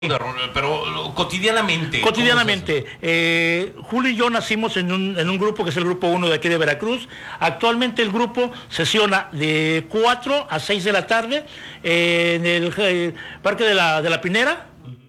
Pero cotidianamente. Cotidianamente. Julio y yo nacimos en un grupo que es el Grupo 1 de aquí de Veracruz. Actualmente el grupo sesiona de 4 a 6 de la tarde en el Parque de la Pinera.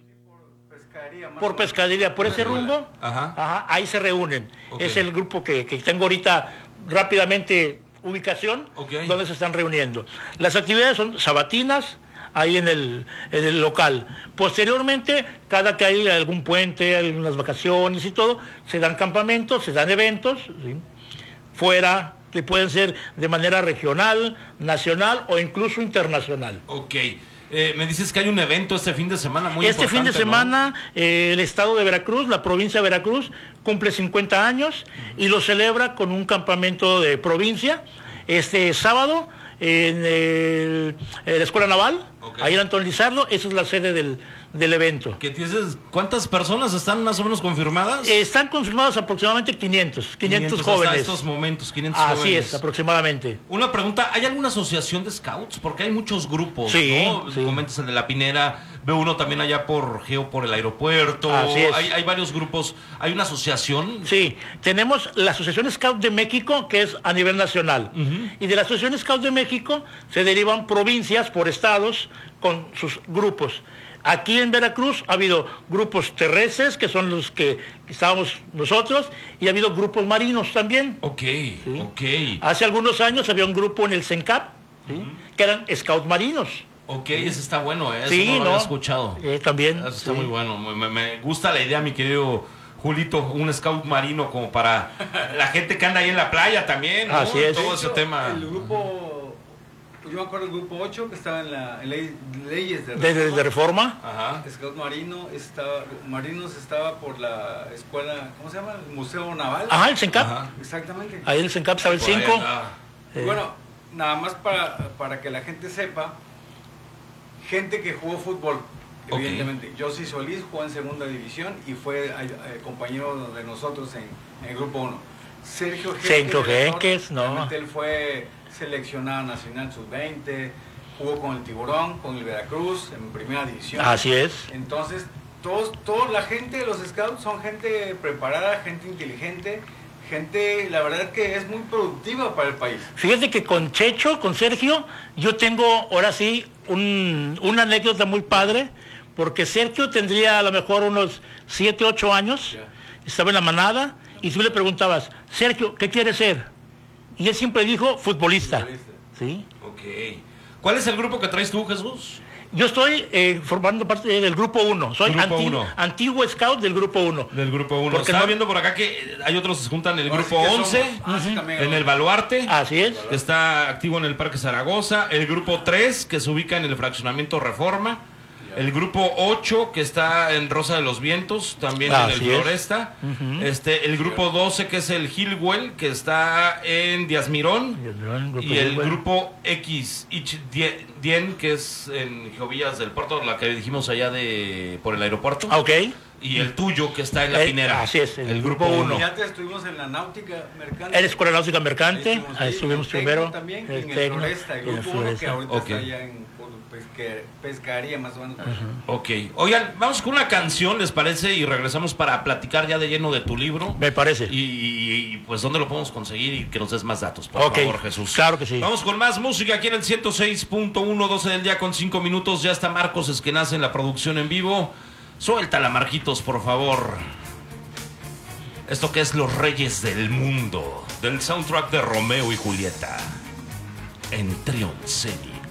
Por pescadería, por ese rumbo. Ajá, ahí se reúnen. Okay. Es el grupo que tengo ahorita rápidamente ubicación, donde se están reuniendo. Las actividades son sabatinas, ahí en el local. Posteriormente, cada que hay algún puente, algunas vacaciones y todo, se dan campamentos, se dan eventos, ¿sí? Fuera, que pueden ser de manera regional, nacional o incluso internacional. Ok. Me dices que hay un evento este fin de semana muy importante. Este fin de semana, ¿no? El estado de Veracruz, la provincia de Veracruz, cumple 50 años y lo celebra con un campamento de provincia. Este sábado, en la Escuela Naval, ahí en Antón Lizardo, esa es la sede del evento. ¿Cuántas personas están más o menos confirmadas? Están confirmados aproximadamente 500 jóvenes. Hasta estos momentos, 500 Así jóvenes. Es, aproximadamente. Una pregunta, ¿hay alguna asociación de scouts? Porque hay muchos grupos, sí, ¿no? Sí. Comentas el de La Pinera, veo uno también allá por el aeropuerto. Así es. Hay varios grupos. ¿Hay una asociación? Sí, tenemos la Asociación Scout de México, que es a nivel nacional. Y de la Asociación Scout de México se derivan provincias por estados con sus grupos. Aquí en Veracruz ha habido grupos terrestres, que son los que estábamos nosotros, y ha habido grupos marinos también. ¿Sí? Hace algunos años había un grupo en el CENCAP, ¿sí? Que eran scouts marinos. Ese está bueno, Sí, eso no lo había escuchado. También. Eso está muy bueno. Me gusta la idea, mi querido Julito, un scout marino como para la gente que anda ahí en la playa también, ¿no? Así es. Todo ese tema. El grupo, yo me acuerdo del grupo 8 que estaba en leyes de reforma. Ajá. Scout Marinos estaba por la escuela, ¿cómo se llama? El Museo Naval. Ajá, el CENCAP. Ajá. Exactamente. Ahí en el CENCAP estaba el 5. Bueno, nada más para que la gente sepa, gente que jugó fútbol, evidentemente. Josy Solís jugó en segunda división y fue compañero de nosotros en el grupo 1. Sergio Henques, no. Él fue seleccionado nacional sub-20, jugó con el Tiburón, con el Veracruz en primera división. Así es. Entonces, toda la gente de los scouts son gente preparada, gente inteligente, gente, la verdad que es muy productiva para el país. Fíjate que con Sergio, yo tengo ahora sí una anécdota muy padre, porque Sergio tendría a lo mejor unos 7, 8 años, estaba en la manada, y tú le preguntabas, Sergio, ¿qué quieres ser? Y él siempre dijo, futbolista. ¿Sí? Ok. ¿Cuál es el grupo que traes tú, Jesús? Yo estoy formando parte del Grupo 1. Soy antiguo scout del Grupo 1. Del Grupo 1. Estaba viendo por acá que hay otros que se juntan en el Grupo 11, en el Baluarte. Así es. Que está activo en el Parque Zaragoza. El Grupo 3, que se ubica en el Fraccionamiento Reforma. El Grupo 8, que está en Rosa de los Vientos, también en el Floresta. El Grupo 12, que es el Hillwell, que está en Díaz Mirón. Y el Grupo X, Dien, que es en Jovillas del Puerto, la que dijimos allá por el aeropuerto. Y el tuyo, que está en La Pinera. Así es, el Grupo 1. Y antes estuvimos en la Náutica Mercante. En la Escuela Náutica Mercante, ahí estuvimos primero. También, en el Floresta, el Grupo 1, que ahorita está allá en pescaría más o menos. Ok. Oigan, vamos con una canción, ¿les parece? Y regresamos para platicar ya de lleno de tu libro. Me parece. Y pues, ¿dónde lo podemos conseguir? Y que nos des más datos, por favor, Jesús. Claro que sí. Vamos con más música aquí en el 106.1, 12 del día con 5 minutos. Ya está Marcos Esquenazi en la producción en vivo. Suéltala, Marquitos, por favor. Esto que es Los Reyes del Mundo, del soundtrack de Romeo y Julieta, en Trion Zenith.